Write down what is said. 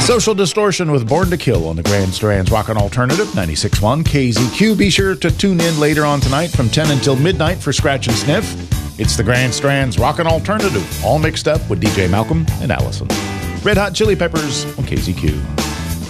Social Distortion with Born to Kill on the Grand Strands Rockin' Alternative 96.1 KZQ. Be sure to tune in later on tonight from 10 until midnight for Scratch and Sniff. It's the Grand Strands Rockin' Alternative, all mixed up with DJ Malcolm and Allison. Red Hot Chili Peppers on KZQ.